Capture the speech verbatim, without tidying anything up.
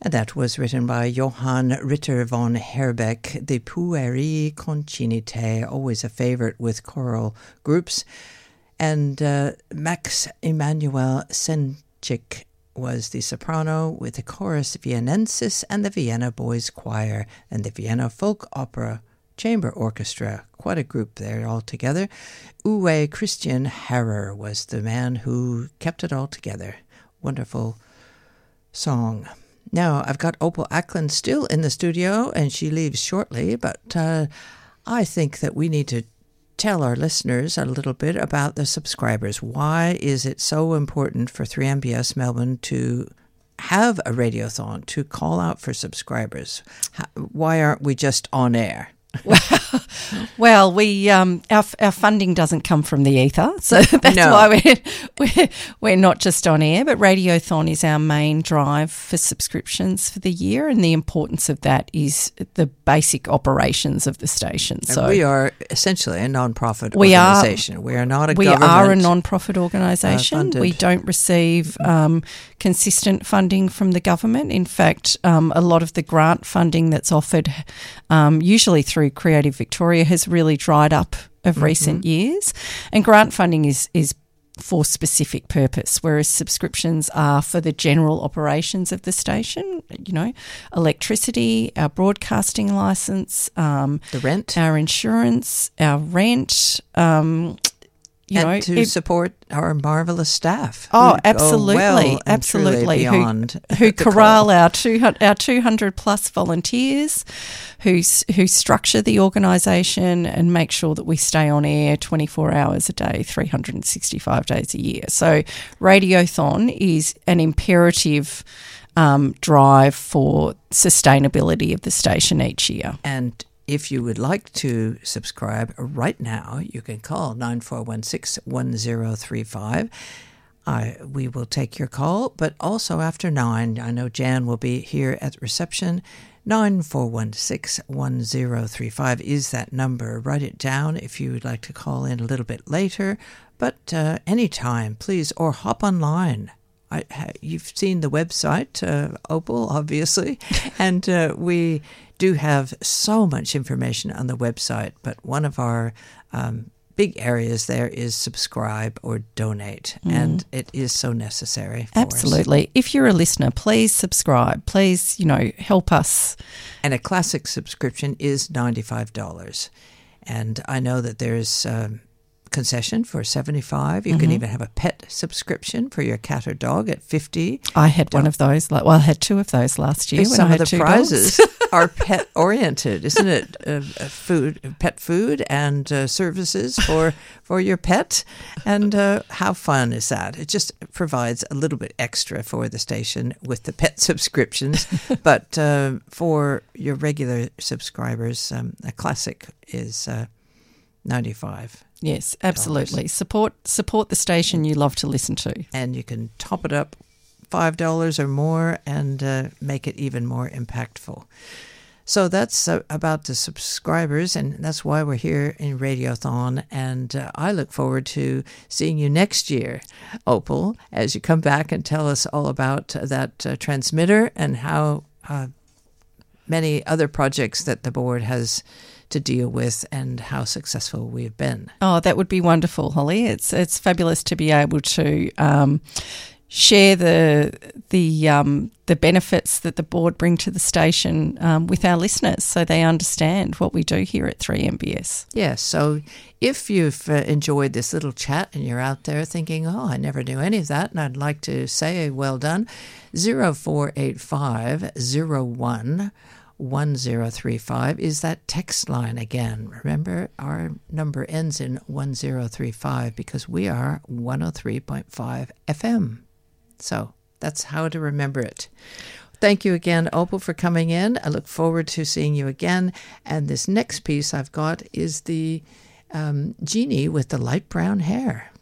And that was written by Johann Ritter von Herbeck, the Pueri Concinite, always a favorite with choral groups. And uh, Max Emanuel Senchik was the soprano with the Chorus Viennensis and the Vienna Boys Choir and the Vienna Folk Opera Chamber Orchestra. Quite a group there all together. Uwe Christian Harrer was the man who kept it all together. Wonderful song. Now, I've got Opal Ackland still in the studio, and she leaves shortly, but uh, I think that we need to tell our listeners a little bit about the subscribers. Why is it so important for three M B S Melbourne to have a radiothon, to call out for subscribers? Why aren't we just on air? Well, we um, our our funding doesn't come from the ether, so that's no. why we're, we're we're not just on air. But Radiothon is our main drive for subscriptions for the year, and the importance of that is the basic operations of the station. And so we are essentially a non-profit we organisation. Are, we are not a we government. We are a non-profit organisation. Uh, we don't receive um, consistent funding from the government. In fact, um, a lot of the grant funding that's offered, um, usually through Creative Victoria, has really dried up of mm-hmm. recent years, and grant funding is is for specific purpose, whereas subscriptions are for the general operations of the station. You know, electricity, our broadcasting license, um, the rent, our insurance, our rent. Um, You and know, to it, support our marvellous staff. Oh, absolutely, well absolutely. Beyond who who corral our two our two hundred plus volunteers, who who structure the organisation and make sure that we stay on air twenty four hours a day, three hundred sixty five days a year. So, Radiothon is an imperative um, drive for sustainability of the station each year. And if you would like to subscribe right now, you can call nine four one six, one zero three five. I, we will take your call, but also after nine, I know Jan will be here at reception. nine four one six, one zero three five is that number. Write it down if you would like to call in a little bit later, but uh, anytime, please, or hop online. I, you've seen the website, uh, Opal, obviously, and uh, we do have so much information on the website, but one of our um, big areas there is subscribe or donate, mm. and it is so necessary for Absolutely. us. If you're a listener, please subscribe. Please, you know, help us. And a classic subscription is ninety-five dollars, and I know that there's Um, concession for seventy-five dollars. You mm-hmm. can even have a pet subscription for your cat or dog at fifty dollars. I had one of those. Like, well, I had two of those last year. When Some I had of the two prizes dogs. are pet oriented, isn't it? Uh, food, pet food, and uh, services for for your pet. And uh, how fun is that? It just provides a little bit extra for the station with the pet subscriptions. But uh, for your regular subscribers, um, a classic is uh, ninety-five dollars. Yes, absolutely. Support support the station you love to listen to. And you can top it up five dollars or more and uh, make it even more impactful. So that's uh, about the subscribers, and that's why we're here in Radiothon. And uh, I look forward to seeing you next year, Opal, as you come back and tell us all about uh, that uh, transmitter and how uh, many other projects that the board has to deal with and how successful we have been. Oh, that would be wonderful, Holly. It's it's fabulous to be able to um, share the the um, the benefits that the board bring to the station um, with our listeners, so they understand what we do here at three M B S. Yes. So if you've uh, enjoyed this little chat and you're out there thinking, "Oh, I never knew any of that," and I'd like to say, "Well done," zero four eight five zero one. one zero three five is that text line again. Remember, our number ends in one zero three five because we are one oh three point five F M. So that's how to remember it. Thank you again, Opal, for coming in. I look forward to seeing you again. And this next piece I've got is the um, genie with the light brown hair.